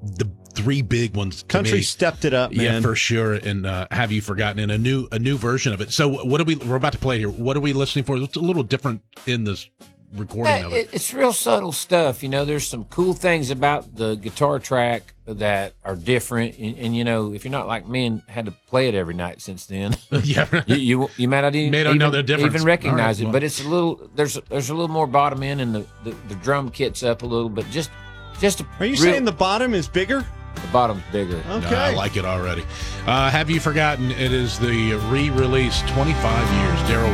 the three big ones. Country stepped it up, man. Yeah, for sure. And Have You Forgotten? And a new version of it. So we're about to play here. What are we listening for? It's a little different in this recording of it. It's real subtle stuff. There's some cool things about the guitar track that are different. And if you're not like me and had to play it every night since then, Yeah, right. you might not even know the difference. even recognize All right, it. But it's a little there's a little more bottom end, and the drum kit's up a little, but just Are you saying the bottom is bigger? the bottom's bigger. Okay. No, I like it already. Have You Forgotten? It is the re-release 25 years. Daryl